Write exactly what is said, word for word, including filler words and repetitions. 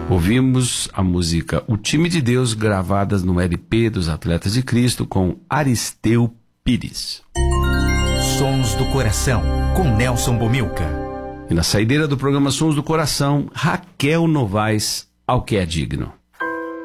Ouvimos a música O Time de Deus, gravadas no L P dos Atletas de Cristo, com Aristeu Pires. Sons do Coração, com Nelson Bomilca. E na saideira do programa Sons do Coração, Raquel Novaes, Ao Que É Digno.